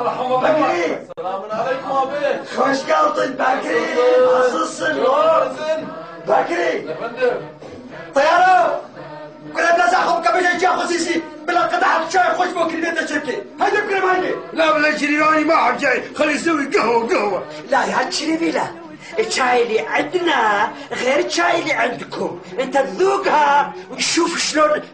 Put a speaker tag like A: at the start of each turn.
A: مرحبا
B: بكري.
A: السلام عليكم ابي.
B: خوش قلطن بكري. عصصن بكري.
A: يا فندم.
B: طيارة كل الناس اخذ كبش جا خصيصي بلا قطعة شاي خوش بكري بيت شركة. هيدا بكري ماني.
C: لا ولا شريراني ما حد جاي، خلي يسوي قهوة.
B: لا يا شريفي لا. الشاي اللي عندنا غير الشاي اللي عندكم. انت تذوقها وتشوف شلون